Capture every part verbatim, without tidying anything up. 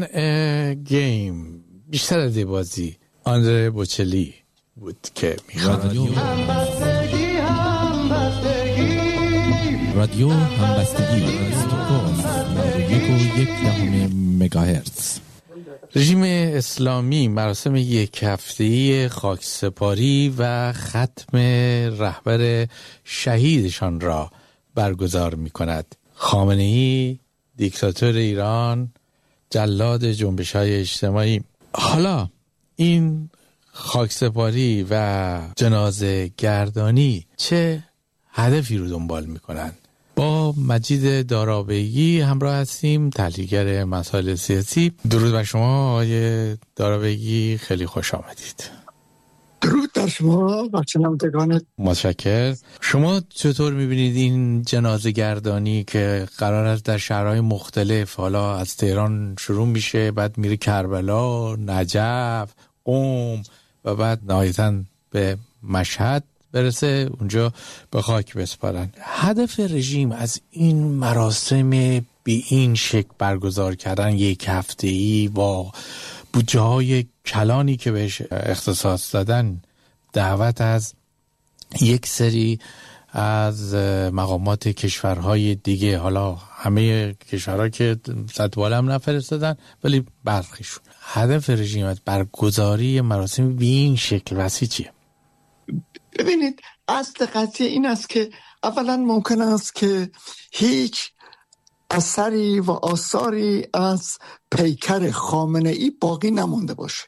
گیم بیشتر از یه بازی آندره بوچلی بود که میخواد رادیو همبستگی رادیو همبستگی استوکوس نود و یک و یک دهم مگاهرتز. رژیم اسلامی مراسم یک هفته‌ای خاکسپاری و ختم رهبر شهیدشان را برگزار می کند. خامنه‌ای دیکتاتور ایران، جلاد جنبش‌های اجتماعی. حالا این خاکسپاری و جنازه گردانی چه هدفی رو دنبال میکنن؟ با مجید دارابیگی همراه هستیم، تحلیلگر مسائل سیاسی. درود بر شما آقای دارابیگی، خیلی خوش آمدید. درود بر شما و شنوندگان. متشکرم. شما چطور میبینید این جنازه گردانی که قرار است در شهرهای مختلف، حالا از تهران شروع میشه، بعد میره کربلا، نجف، قم و بعد نهایتاً به مشهد برسه، اونجا به خاک بسپارن؟ هدف رژیم از این مراسم به این شکل برگزار کردن یک هفته‌ای با بودجه های کلانی که بهش اختصاص دادن، دعوت از یک سری از مقامات کشورهای دیگه، حالا همه کشورها که صد بالا هم نفرستادن ولی برخیشون، هدف رژیم از برگزاری مراسم به این شکل وسیع چیه؟ ببینید، اصل قضیه این است که اولا ممکن است که هیچ اثری و آثاری از پیکر خامنه‌ای باقی نمونده باشه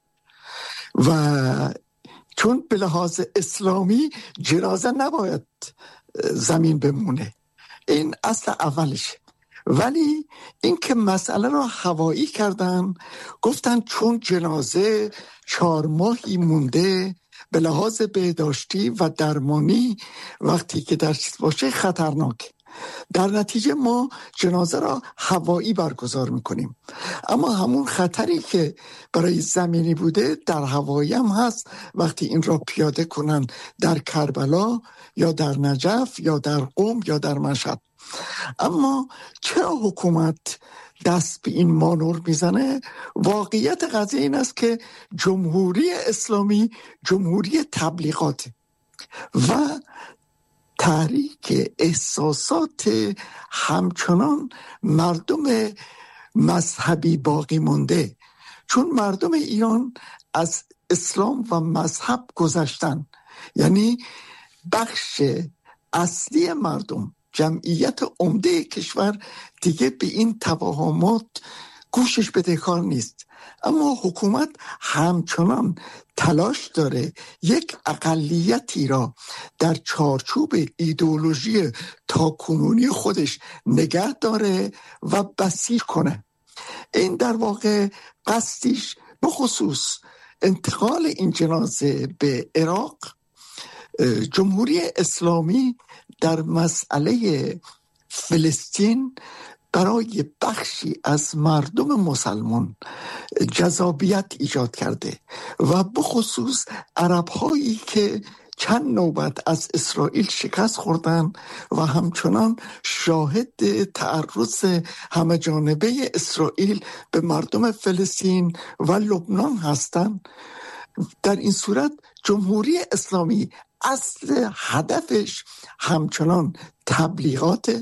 و چون به لحاظ اسلامی جنازه نباید زمین بمونه، این اصل اولشه. ولی این که مسئله را هوایی کردن، گفتن چون جنازه چهار ماهی مونده به لحاظ بهداشتی و درمانی وقتی که در چیز باشه خطرناک، در نتیجه ما جنازه را هوایی برگزار میکنیم. اما همون خطری که برای زمینی بوده در هوایی هم هست وقتی این را پیاده کنن در کربلا یا در نجف یا در قم یا در مشهد. اما چرا حکومت دست به این مانور میزنه؟ واقعیت قضیه این است که جمهوری اسلامی جمهوری تبلیغات و تحریک احساسات همچنان مردم مذهبی باقی مونده، چون مردم ایران از اسلام و مذهب گذشتن، یعنی بخش اصلی مردم، جمعیت عمده کشور دیگه به این توهمات گوشش بدهکار نیست. اما حکومت همچنان تلاش داره یک اقلیتی را در چارچوب ایدئولوژی تاکنونی خودش نگه داره و بسیج کنه. این در واقع قصدیش به خصوص انتقال این جنازه به عراق. جمهوری اسلامی در مسئله فلسطین برای بخشی از مردم مسلمان جذابیت ایجاد کرده و به خصوص عرب هایی که چند نوبت از اسرائیل شکست خوردن و همچنان شاهد تعرض همه جانبه اسرائیل به مردم فلسطین و لبنان هستند. در این صورت جمهوری اسلامی اصل هدفش همچنان تبلیغات،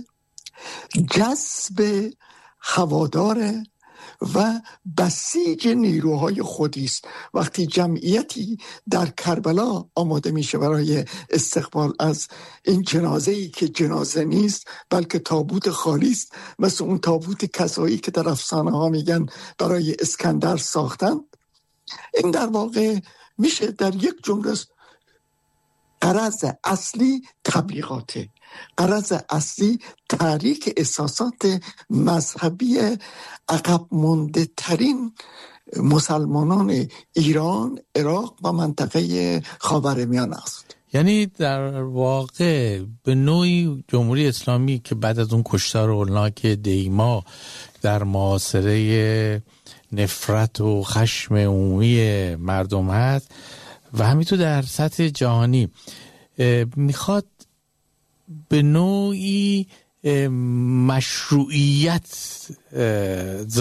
جذب هوادار و بسیج نیروهای خودی است. وقتی جمعیتی در کربلا آماده میشه برای استقبال از این جنازه‌ای که جنازه نیست بلکه تابوت خالی است، مثل اون تابوت کسایی که در افسانه ها میگن برای اسکندر ساختن، این در واقع میشه در یک جمله غرض اصلی تبلیغاته، غرض اصلی تحریک احساسات مذهبی عقب مانده ترین مسلمانان ایران، عراق و منطقه خاورمیانه است. یعنی در واقع به نوعی جمهوری اسلامی که بعد از اون کشتار هولناک دیما در محاصره نفرت و خشم عمومی مردم هست و همینطور در سطح جهانی میخواد به نوعی مشروعیت